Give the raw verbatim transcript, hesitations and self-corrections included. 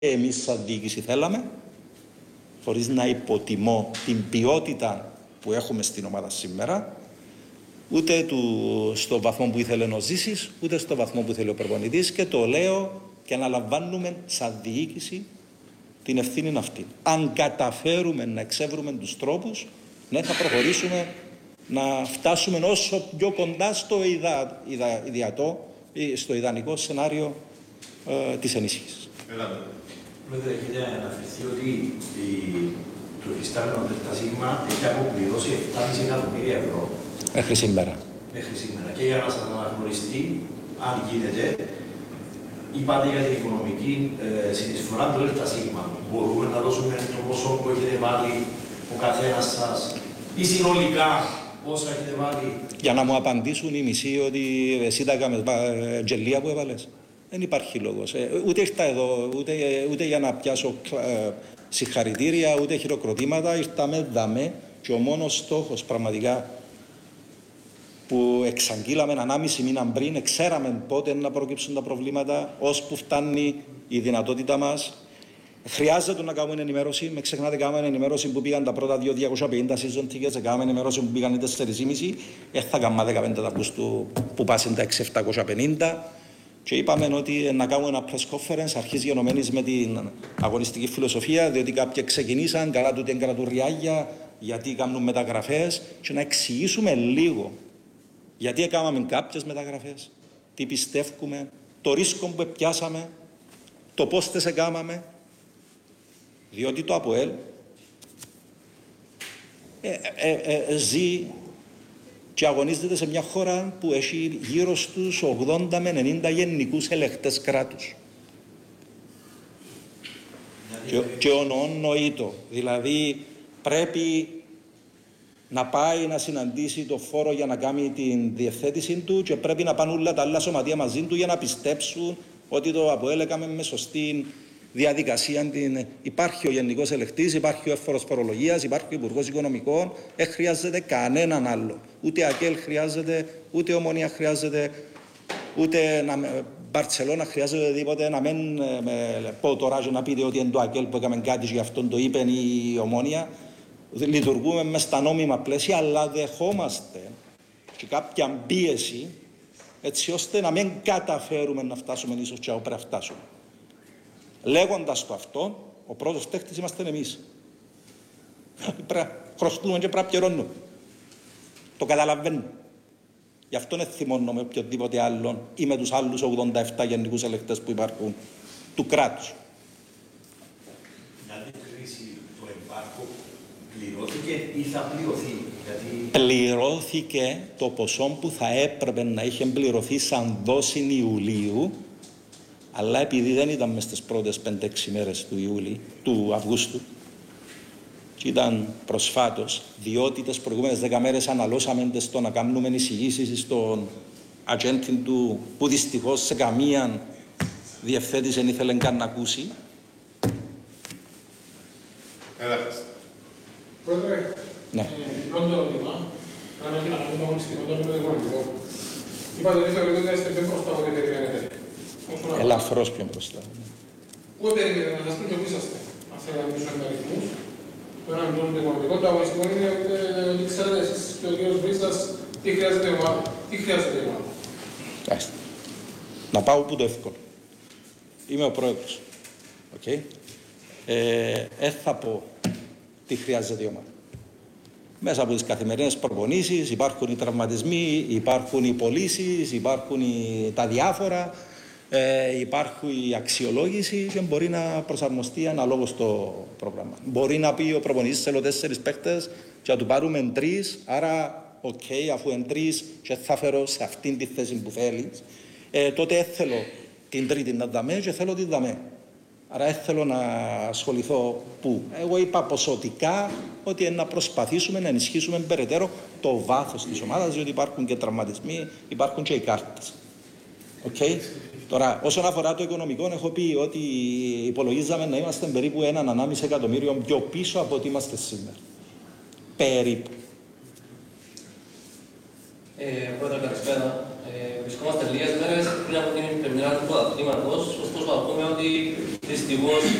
εμείς σαν διοίκηση θέλαμε, χωρίς να υποτιμώ την ποιότητα που έχουμε στην ομάδα σήμερα, ούτε του, στο βαθμό που ήθελε ο Ζήσης, ούτε στο βαθμό που θέλει ο προπονητής, και το λέω και αναλαμβάνουμε σαν διοίκηση την ευθύνη αυτή. Αν καταφέρουμε να εξεύρουμε τους τρόπους, ναι, θα προχωρήσουμε να φτάσουμε όσο πιο κοντά στο ιδα, ιδα, ιδιατό, στο ιδανικό σενάριο ε, της ενίσχυσης. Πρόεδρε, έχετε αναφερθεί ότι το υφιστάμενο ΔΣ έχει αποπληρώσει επτά δισεκατομμύρια ευρώ. Μέχρι σήμερα. Μέχρι σήμερα. Και για να σας αναγνωριστεί, αν γίνεται, είπατε για την οικονομική ε, συνεισφορά του ΔΣ. Μπορούμε να δώσουμε το ποσό που έχετε βάλει ο καθένας σας ή συνολικά όσα έχετε βάλει? Για να μου απαντήσουν οι μισοί ότι εσύ τα έκαμε τζελία που έβαλες. Δεν υπάρχει λόγος. Ε, ούτε ήρθα εδώ, ούτε, ούτε για να πιάσω ε, συγχαρητήρια, ούτε χειροκροτήματα. Ήρθαμε δαμέ και ο μόνος στόχος πραγματικά που εξαγγείλαμε ανάμιση μήνα πριν, ξέραμε πότε να προκύψουν τα προβλήματα, ώσπου φτάνει η δυνατότητα μας. Χρειάζεται να κάνουμε ενημέρωση. Με ξεχνάτε, κάνουμε ενημέρωση που πήγαν τα πρώτα δύο διακόσια πενήντα season tickets, κάνουμε ενημέρωση που πήγαν οι τέσσερις και μισό. Δεν θα κάνουμε δεκαπέντε Αυγούστου που πάσουν τα έξι χιλιάδες επτακόσια πενήντα. Και είπαμε ότι να κάνουμε ένα press conference αρχής γενομένης με την αγωνιστική φιλοσοφία, διότι κάποιοι ξεκινήσαν, καλά του την κρατούν ριάγια, γιατί κάνουν μεταγραφές, και να εξηγήσουμε λίγο γιατί έκαναμε κάποιες μεταγραφές, τι πιστεύουμε, το ρίσκο που πιάσαμε, το πώς τις έκαναμε, διότι το ΑΠΟΕΛ ε, ε, ε, ε, ζει και αγωνίζεται σε μια χώρα που έχει γύρω στους ογδόντα με ενενήντα γενικούς ελεγκτές κράτους. Και, και ονοήτο. Δηλαδή πρέπει να πάει να συναντήσει το φόρο για να κάνει την διευθέτηση του και πρέπει να πάνε όλα τα άλλα σωματεία μαζί του για να πιστέψουν ότι το ΑΠΟΕΛ έκαμε με σωστή διαδικασία. Την... Υπάρχει ο Γενικός Ελεγκτής, υπάρχει ο Εύφορος Φορολογίας, υπάρχει ο Υπουργός Οικονομικών. Δεν χρειάζεται κανέναν άλλο. Ούτε ΑΚΕΛ χρειάζεται, ούτε Ομονία χρειάζεται, ούτε να... Μπαρτσελώνα χρειάζεται οτιδήποτε. Να μην με... πω τώρα και να πείτε ότι είναι το ΑΚΕΛ που έκαμε κάτι και γι' αυτόν το είπε η Ομόνια. Λειτουργούμε μες στα νόμιμα πλαίσια, αλλά δεχόμαστε και κάποια πίεση έτσι ώστε να μην καταφέρουμε να φτάσουμε ίσως και όπου πρέπει να φτάσουμε. Λέγοντας το αυτό, ο πρώτος παίκτης είμαστε εμείς. Χρωστούμε και πρέπει να πληρώνουμε. Το καταλαβαίνουμε. Γι' αυτό δεν θυμώνω με οποιοδήποτε άλλον ή με τους άλλους ογδόντα επτά γενικούς ελεγκτές που υπάρχουν του κράτους. Για την κρίση το εμπάρκο πληρώθηκε ή θα πληρωθεί? Γιατί... Πληρώθηκε το ποσό που θα έπρεπε να είχε πληρωθεί σαν δόση Ιουλίου, αλλά επειδή δεν ήταν μες στις πρώτες πέντε έξι μέρες του Ιούλη, του Αυγούστου, και ήταν προσφάτως, διότι τις προηγούμενες δέκα μέρες αναλώσαμε στο να κάνουμε εισηγήσεις στον ατζέντη του, που δυστυχώς σε καμία διευθέτηση δεν ήθελε καν να ακούσει. Ελάχιστα. Πρόεδρε, ναι. Πρώτο ερώτημα, αν έχει να κάνει το αγωνιστικό, το δημοτικό. Είπατε ότι θεωρείτε ότι είστε πιο μπροστά από ό,τι περιμένετε. Ελαφρώς πιο μπροστά. Πού περιμένετε να σας πούν και πού είσαστε? Αν θέλετε να μιλήσουμε με αριθμούς. Το ένα μιλούν το δημοτικό, το αγωνιστικό είναι ότι ξέρετε εσείς και ο κύριος Βρίστας τι χρειάζεται η ομάδα. Τι χρειάζεται η ομάδα. Να πάω που το εύκολο. Είμαι ο πρόεδρος. Okay. Ε, ε, θα πω τι χρειάζεται η ομάδα. Μέσα από τις καθημερινές προπονήσεις υπάρχουν οι τραυματισμοί, υπάρχουν οι πωλήσεις, υπάρχουν οι, τα διάφορα, ε, υπάρχει η αξιολόγηση και μπορεί να προσαρμοστεί αναλόγως το πρόγραμμα. Μπορεί να πει ο προπονητής θέλω τέσσερις παίκτες και να του πάρουμε τρεις, άρα οκ, okay, αφού είναι τρεις και θα φέρω σε αυτήν τη θέση που θέλεις, ε, τότε θέλω την τρίτη να δαμέ και θέλω την δαμέ. Άρα δεν θέλω να ασχοληθώ πού. Εγώ είπα ποσοτικά ότι να προσπαθήσουμε να ενισχύσουμε περαιτέρω το βάθος της ομάδας, διότι υπάρχουν και τραυματισμοί, υπάρχουν και οι κάρτες. Okay. Τώρα, όσον αφορά το οικονομικό, έχω πει ότι υπολογίζαμε να είμαστε περίπου έναν ανάμιση εκατομμύριο πιο πίσω από ό,τι είμαστε σήμερα. Περίπου. Ε, Πρώτα, καλησπέρα. Ε, βρισκόμαστε λίγες μέρες πριν από την πρεμιέρα του πρωταθλήματος. Ωστόσο, ακούμε ότι Δυστυχώς